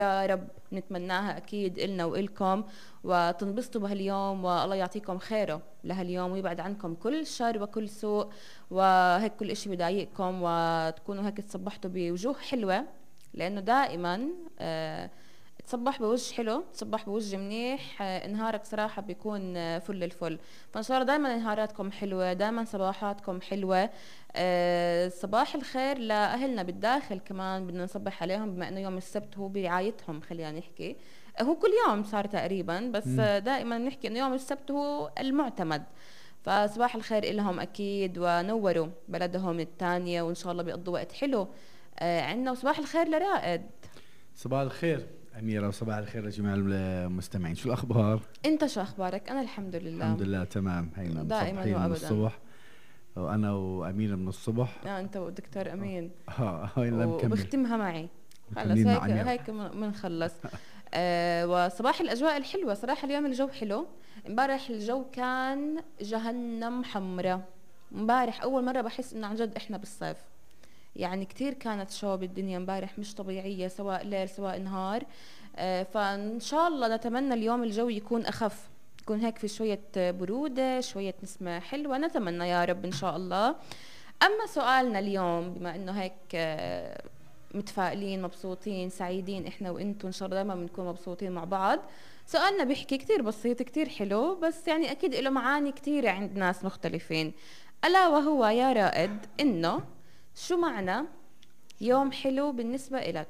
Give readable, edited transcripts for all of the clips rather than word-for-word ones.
يا رب نتمناها أكيد إلنا وإلكم، وتنبسطوا بهاليوم، والله يعطيكم خيره لهاليوم ويبعد عنكم كل شر وكل سوء، وهيك كل إشي بضايقكم، وتكونوا هيك تصبحتوا بوجوه حلوة، لأنه دائما تصبح بوجه حلو، تصبح بوجه منيح، نهارك صراحة بيكون فل الفل. فإن شاء الله دائما نهاراتكم حلوة، دائما صباحاتكم حلوة. صباح الخير لأهلنا بالداخل كمان بدنا نصبح عليهم، بما إنه يوم السبت هو برعايتهم، خلينا نحكي هو كل يوم صار تقريبا، بس دائما نحكي إنه يوم السبت هو المعتمد. فصباح الخير لهم أكيد، ونوروا بلدهم الثانية، وإن شاء الله بيقضوا وقت حلو عنا. وصباح الخير لرائد. صباح الخير أميرة، وصباح الخير لجميع المستمعين. شو الأخبار؟ انت شو اخبارك؟ انا الحمد لله. الحمد لله تمام. هينا دائما مصبحين من وابدا. الصبح، وأنا وأميرة من الصبح. انت ودكتور امين. هاي نكمل. وبختمها معي. خلص مكملين مع هيك أميرة. هيك بنخلص. وصباح الاجواء الحلوه صراحه، اليوم الجو حلو. امبارح الجو كان جهنم حمراء. امبارح اول مره بحس انه عن جد احنا بالصيف. يعني كتير كانت شوب الدنيا امبارح مش طبيعيه، سواء ليل سواء نهار. فان شاء الله نتمنى اليوم الجو يكون اخف، يكون هيك في شويه بروده، شويه نسمه حلوه، نتمنى يا رب ان شاء الله. اما سؤالنا اليوم، بما انه هيك متفائلين مبسوطين سعيدين احنا وانتم، ان شاء الله دائما بنكون مبسوطين مع بعض. سؤالنا بيحكي كتير بسيط كتير حلو، بس يعني اكيد له معاني كتيره عند ناس مختلفين. الا وهو يا رائد انه شو معنى يوم حلو بالنسبه إلك؟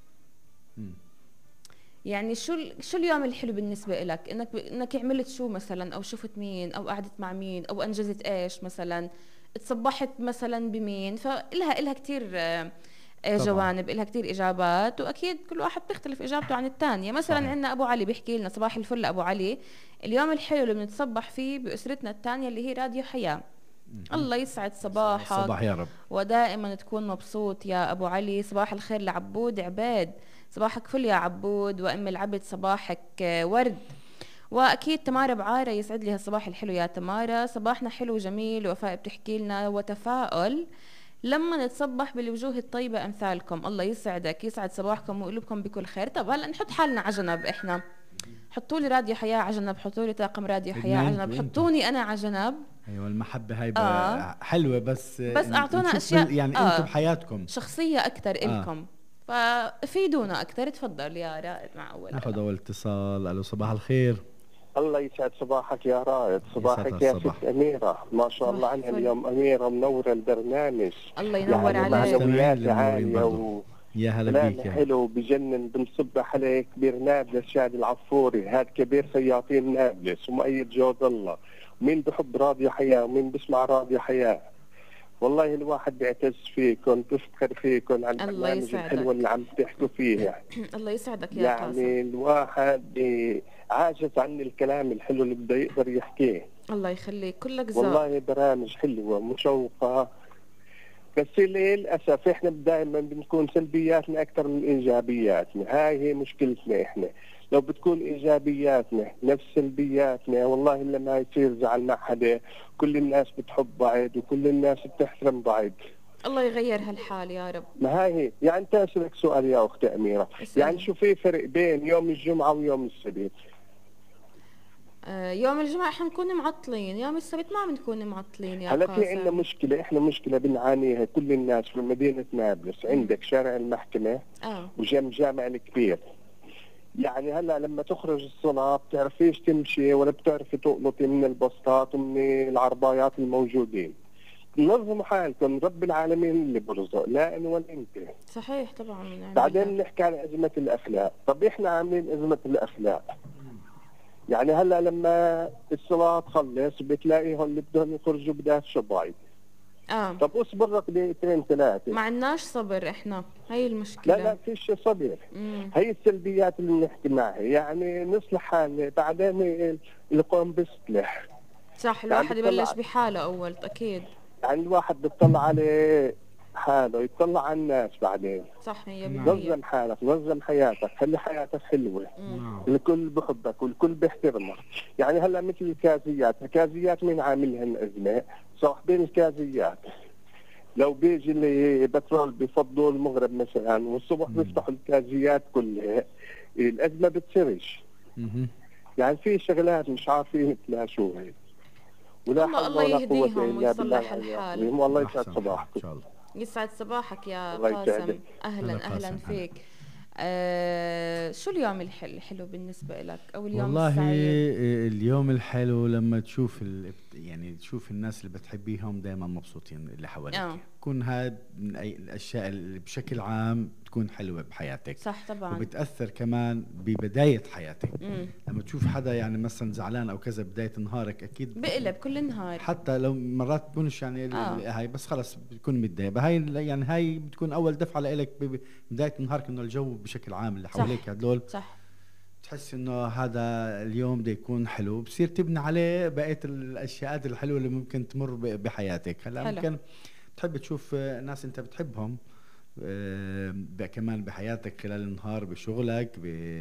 يعني شو اليوم الحلو بالنسبة لك؟ انك عملت شو مثلا، او شفت مين، او قعدت مع مين، او انجزت ايش مثلا، تصبحت مثلا بمين. فإلها كتير طبعا جوانب، إلها كتير إجابات، وأكيد كل واحد بتختلف إجابته عن الثانية. مثلا صحيح. عندنا أبو علي بيحكي لنا صباح الفل أبو علي، اليوم الحلو اللي بنتصبح فيه بأسرتنا الثانية اللي هي راديو حياة. الله يسعد صباحك، صباح يا رب. ودائما تكون مبسوط يا أبو علي. صباح الخير لعبود عبيد، صباحك فل يا عبود. وأم العبد صباحك ورد. وأكيد تمارا بعارة، يسعد لي هالصباح الحلو يا تمارا، صباحنا حلو جميل. وفاء بتحكي لنا وتفاؤل لما نتصبح بالوجوه الطيبة أمثالكم. الله يسعدك، يسعد صباحكم وقلوبكم بكل خير. طب هلا نحط حالنا عجنب، إحنا حطوا لي راديو حياة عجنب، حطوا لي طاقم راديو حياة بدنا عجنب، انتو حطوني أنا عجنب. ايوه، المحبة هاي آه حلوة، بس بس أعطونا نشوف أشياء يعني انتو بحياتكم شخصية أكتر اه إلكم، فافيدونا أكتر. تفضل يا رائد مع أول ناخذ هلا. اول اتصال. الو صباح الخير. الله يسعد صباحك يا رائد، يسعد صباحك يا الصباح. ست أميرة، ما شاء الله صباح عنها الفل. اليوم أميرة منورة البرنامج. الله ينور يعني عليك. المستمعين معنويات اللي منورين عالية برضو، يا هلا وكلام بيك يا هلا. حلو بجنن. بنصبح عليك كبير نابلس شادي العصفوري، هاد كبير سياطين نابلس ومؤيد جوز الله. مين بحب راديو حياة ومين بسمع راديو حياة؟ والله الواحد بيعتز فيكم، بفتخر فيكم على الله البرنامج الحلو يسعدك. اللي عم تحكوا فيه. يعني الله يسعدك يا قاسم. يعني الواحد عاجز عن الكلام الحلو اللي بده يقدر يحكيه. الله يخليك، كلك ذوق. والله برامج حلوة مشوقة، بس للأسف احنا دائما بنكون سلبياتنا أكثر من إيجابياتنا. هاي هي مشكلتنا احنا. لو بتكون إيجابياتنا نفس سلبياتنا، والله إلا ما يصير زعل مع حدا. كل الناس بتحب بعض وكل الناس بتحترم بعض. الله يغير هالحال يا رب. ما هاي هي. يعني أنت أسألك سؤال يا أختي أميرة، يعني اسألني. شو في فرق بين يوم الجمعة ويوم السبت؟ يوم الجمعة احنا بنكون معطلين، يوم السبت ما بنكون معطلين يا هلا في عندنا قاسم. مشكلة، احنا مشكلة بنعانيها كل الناس في مدينة نابلس. عندك شارع المحكمة وجنب جامع الكبير. يعني هلا لما تخرج الصلاة بتعرفيش تمشي ولا بتعرفي تقلطي من البسطات ومن العربايات الموجودين. نظموا حالكم، رب العالمين اللي برزق، لا انا ولا انت. صحيح طبعا من عند بعدين الله. نحكي عن أزمة الأخلاق. طب احنا عاملين أزمة الأخلاق. يعني هلا لما الصلاة تخلص بتلاقيهم اللي بدهم يخرجوا بدافشوا بعض. طب اصبر لك دقيقتين ثلاثة. ما عندناش صبر احنا، هي لا المشكلة. فيش صبر. هي السلبيات اللي بنحكي معها. يعني نصلح حالنا بعدين القوم بيصلح. صح، يعني الواحد يبلش بحاله أول أكيد. يعني الواحد بيطلع عليه حاله، يطلع على الناس بعدين. صح 100%. نظم حالك، نظم حياتك، خلي حياتك حلوة. الكل بحبك والكل بيحترمك. يعني هلا مثل الكازيات، الكازيات مين عاملها الأزمة؟ صاحبين الكازيات لو بيجي اللي بترول بفضلوا المغرب مثلا والصبح بيفتحوا الكازيات كلها، الازمه بتصيرش. يعني في شغلات مش عارفين شو هي. ولا حول الله ولا قوه يهديهم الا بالله ويصلح الحال. والله يسعد صباحكم ان شاء الله. يسعد صباحك يا قاسم. اهلا فيك. شو اليوم الحلو بالنسبة لك أو اليوم والله السعيد؟ اليوم الحلو لما تشوف يعني تشوف الناس اللي بتحبيهم دائما مبسوطين اللي حواليك. يكون هذا من الأشياء اللي بشكل عام تكون حلوة بحياتك. صح طبعا. وبتأثر كمان ببداية حياتك. لما تشوف حدا يعني مثلا زعلان أو كذا بداية نهارك أكيد بقلب كل النهار، حتى لو مرات تكونش يعني هاي بس خلص بتكون متضايق. هاي بتكون أول دفعة لإلك ببداية نهارك إنه الجو بشكل عام اللي حواليك هدول صح، تحس إنه هذا اليوم بده يكون حلو، بصير تبني عليه بقية الأشياء الحلوة اللي ممكن تمر بحياتك. هلا ممكن تحب تشوف ناس أنت بتحبهم كمان بحياتك خلال النهار، بشغلك،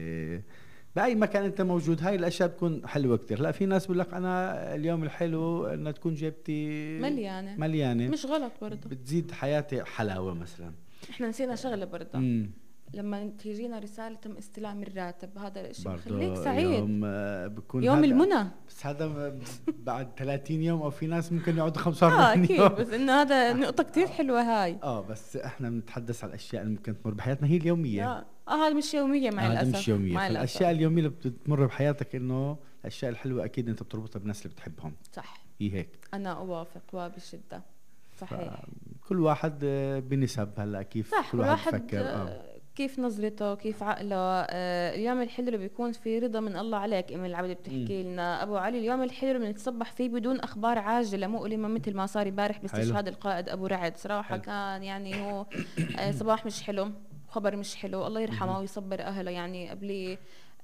بأي مكان أنت موجود. هاي الأشياء بتكون حلوة كتير. لا في ناس بقول لك أنا اليوم الحلو إنه تكون جيبتي مليانة. مش غلط برضه، بتزيد حياتي حلاوة. مثلا إحنا نسينا شغلة برضه، لما تجينا رسالة تم استلام الراتب، هذا الشيء بخليك سعيد. يوم المنى. بس هذا بعد 30 يوم او في ناس ممكن يقعدوا 45 اكيد يوم. بس انه هذا نقطة كتير حلوة هاي. بس احنا بنتحدث عن الاشياء اللي ممكن تمر بحياتنا هي اليومية. هذه مش يومية مع الاسف. مش يومية. الاشياء اليومية اللي بتمر بحياتك انه الاشياء الحلوة اكيد انت بتربطها بالناس اللي بتحبهم. صح، هي هيك. انا اوافق وبشدة. صحيح. كل واحد بنسب هلا كيف كل واحد بفكر كيف نظرته، كيف عقله. اليوم الحلو اللي بيكون فيه رضا من الله عليك. ام العبد بتحكي لنا ابو علي اليوم الحلو اللي بنتصبح فيه بدون اخبار عاجله مؤلمه مثل ما صار امبارح باستشهاد القائد ابو رعد. صراحه كان يعني هو صباح مش حلو، خبر مش حلو. الله يرحمه ويصبر اهله. يعني قبل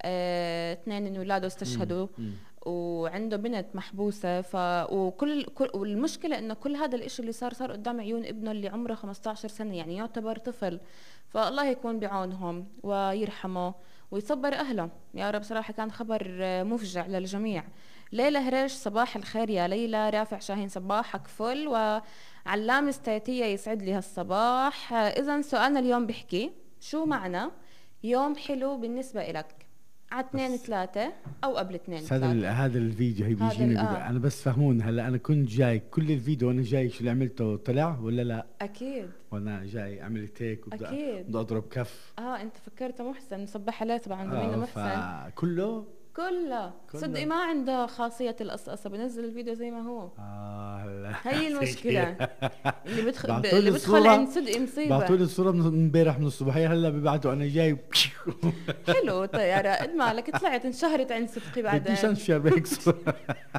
2 من اولاده استشهدوا وعنده بنت محبوسه. والمشكله انه كل هذا الاشي اللي صار قدام عيون ابنه اللي عمره 15 سنه، يعني يعتبر طفل. فالله يكون بعونهم ويرحمه ويصبر اهله يا رب. صراحه كان خبر مفجع للجميع. ليلى هريش صباح الخير يا ليلى. رافع شاهين صباحك فل. وعلام استيتيه يسعد لي هالصباح. اذا سؤالنا اليوم بحكي شو معنى يوم حلو بالنسبه إلك؟ على 2/3 او قبل 2/3. هذا الفيديو هي بيجيني انا بس فهمون. هلا انا كنت جاي كل الفيديو وانا جاي شو اللي عملته طلع ولا لا؟ اكيد. وانا جاي عملت هيك بدي اضرب كف. انت فكرت محسن صبح عليه طبعا زميلنا محسن. كله صدقي ما عنده خاصية القصقصة، بنزل الفيديو زي ما هو. هلا هي المشكلة. اللي بدخل عند صدقي مصيبة. بعثوا لي الصورة من امبارح من الصبحية، هلا ببعتوا انا جاي. حلو طيارة قد مالك طلعت انشهرت عند صدقي بعدين. بديش انشر بهيك صورة.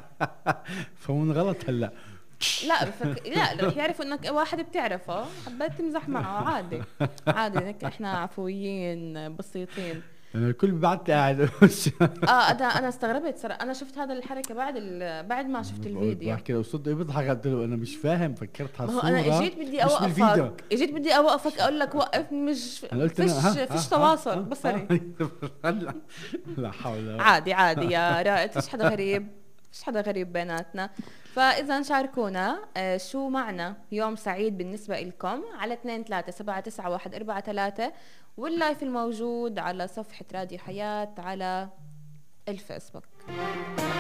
فمن غلط هلا. لا رح يعرفوا انك واحد بتعرفه، حبيت تمزح معه. عادي هيك احنا عفويين بسيطين. الكل بعد قاعد. انا استغربت صراحه. انا شفت هذا الحركه بعد ما شفت الفيديو. بحكي له صدق بيضحك. قلت له انا مش فاهم، فكرتها صوره. انا اجيت بدي اوقفك اقول لك وقف. مش فيش تواصل بصري. لا حول. عادي يا رائد. فيش حدا غريب بيناتنا. فإذا شاركونا شو معنى يوم سعيد بالنسبة لكم على 2379143 واللايف الموجود على صفحة راديو حياة على الفيسبوك.